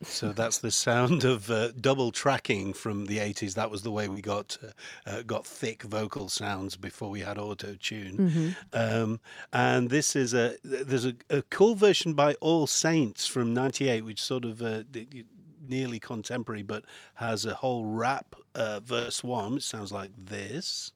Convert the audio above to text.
So that's the sound of double tracking from the 80s. That was the way we got thick vocal sounds before we had auto tune. Mhm. Um, and this is there's a cool version by All Saints from '98, which sort of nearly contemporary, but has a whole rap verse one, which sounds like this.